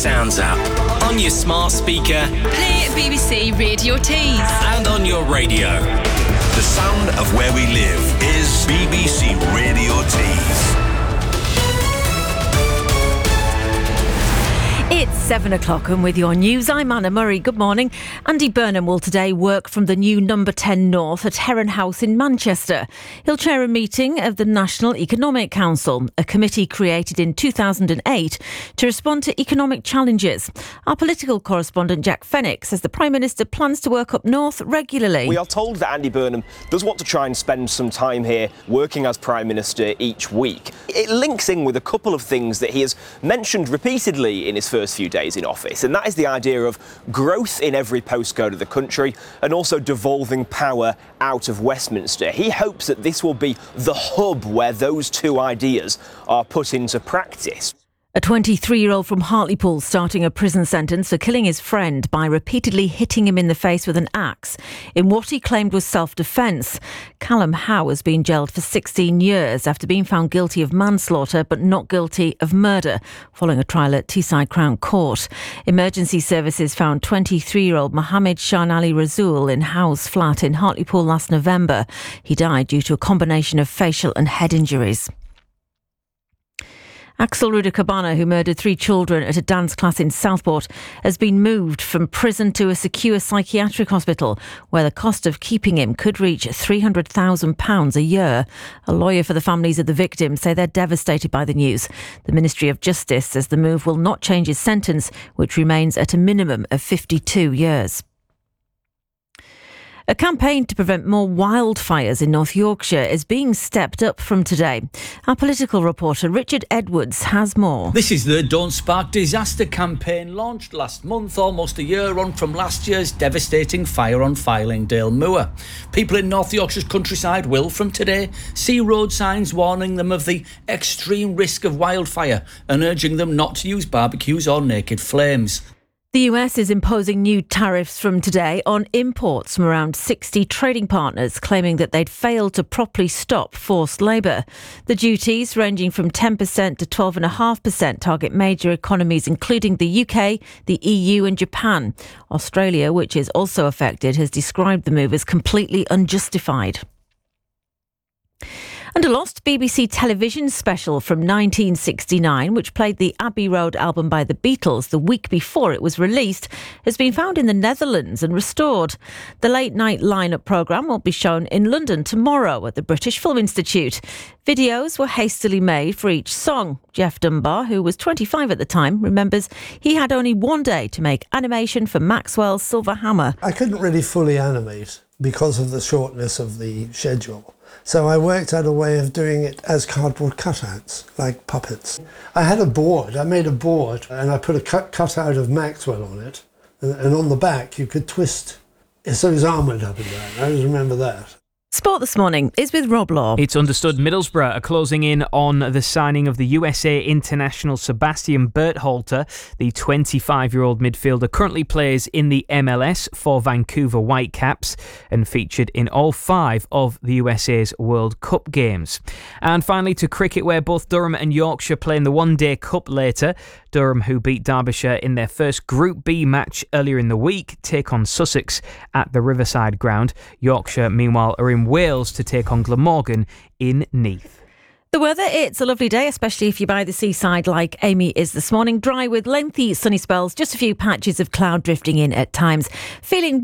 Sounds app. On your smart speaker. Play BBC Radio Tees. And on your radio. The sound of where we live is BBC Radio Tees. It's 7 o'clock and with your news, I'm Anna Murray. Good morning. Andy Burnham will today work from the new number 10 North at Heron House in Manchester. He'll chair a meeting of the National Economic Council, a committee created in 2008 to respond to economic challenges. Our political correspondent Jack Fenwick says the Prime Minister plans to work up north regularly. We are told that Andy Burnham does want to try and spend some time here working as Prime Minister each week. It links in with a couple of things that he has mentioned repeatedly in his first few days in office, and that is the idea of growth in every postcode of the country and also devolving power out of Westminster. He hopes that this will be the hub where those two ideas are put into practice. A 23-year-old from Hartlepool starting a prison sentence for killing his friend by repeatedly hitting him in the face with an axe in what he claimed was self-defence. Callum Howe has been jailed for 16 years after being found guilty of manslaughter but not guilty of murder, following a trial at Teesside Crown Court. Emergency services found 23-year-old Mohammed Shan Ali Razoul in Howe's flat in Hartlepool last November. He died due to a combination of facial and head injuries. Axel Rudakabana, who murdered 3 children at a dance class in Southport, has been moved from prison to a secure psychiatric hospital, where the cost of keeping him could reach £300,000 a year. A lawyer for the families of the victims say they're devastated by the news. The Ministry of Justice says the move will not change his sentence, which remains at a minimum of 52 years. A campaign to prevent more wildfires in North Yorkshire is being stepped up from today. Our political reporter Richard Edwards has more. This is the Don't Spark Disaster campaign launched last month, almost a year on from last year's devastating fire on Filingdale Moor. People in North Yorkshire's countryside will, from today, see road signs warning them of the extreme risk of wildfire and urging them not to use barbecues or naked flames. The US is imposing new tariffs from today on imports from around 60 trading partners, claiming that they'd failed to properly stop forced labour. The duties, ranging from 10% to 12.5%, target major economies including the UK, the EU and Japan. Australia, which is also affected, has described the move as completely unjustified. And a lost BBC television special from 1969, which played the Abbey Road album by the Beatles the week before it was released, has been found in the Netherlands and restored. The late-night lineup programme will be shown in London tomorrow at the British Film Institute. Videos were hastily made for each song. Jeff Dunbar, who was 25 at the time, remembers he had only one day to make animation for Maxwell's Silver Hammer. I couldn't really fully animate because of the shortness of the schedule. So I worked out a way of doing it as cardboard cutouts, like puppets. I had a board, I made a board, and I put a cutout of Maxwell on it, and on the back you could twist, so his arm went up and down. I always remember that. Sport this morning is with Rob Law. It's understood Middlesbrough are closing in on the signing of the USA international Sebastian Berthalter. The 25-year-old midfielder currently plays in the MLS for Vancouver Whitecaps and featured in all 5 of the USA's World Cup games. And finally to cricket, where both Durham and Yorkshire play in the One-Day Cup later. Durham, who beat Derbyshire in their first Group B match earlier in the week, take on Sussex at the Riverside Ground. Yorkshire, meanwhile, are in Wales to take on Glamorgan in Neath. The weather, it's a lovely day, especially if you're by the seaside like Amy is this morning. Dry with lengthy sunny spells, just a few patches of cloud drifting in at times. Feeling